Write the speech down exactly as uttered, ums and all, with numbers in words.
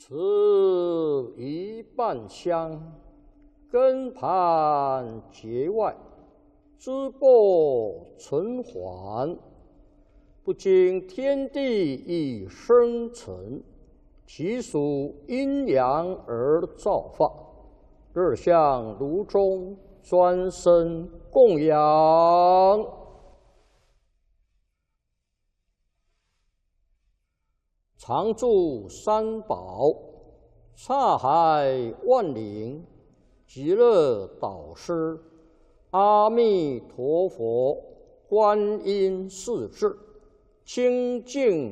此一半香，根盘结外，枝播存缓。不经天地以生成，其属阴阳而造化。日向炉中，专生供养。常住三宝，刹海万灵，极乐导师，阿弥陀佛，观音势至，清净